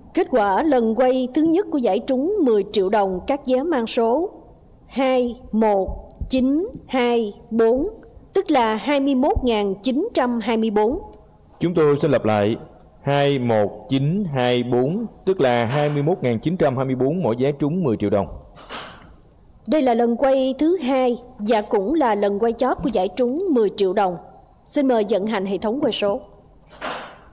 Kết quả lần quay thứ nhất của giải trúng 10 triệu đồng các vé mang số 21924, tức là 21.924. Chúng tôi sẽ lặp lại 21924, tức là 21.924 mỗi vé trúng 10 triệu đồng. Đây là lần quay thứ hai và cũng là lần quay chót của giải trúng 10 triệu đồng. Xin mời vận hành hệ thống quay số.